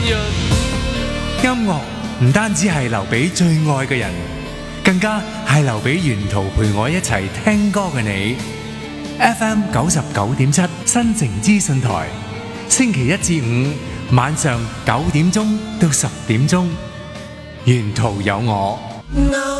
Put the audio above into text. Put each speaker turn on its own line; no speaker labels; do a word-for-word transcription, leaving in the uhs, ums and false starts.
音樂唔單止係留俾最愛嘅人，更加係留俾沿途陪我一齊聽歌嘅你。F M 九十九點七新城資訊台，星期一至五晚上九點鐘到十點鐘，沿途有我。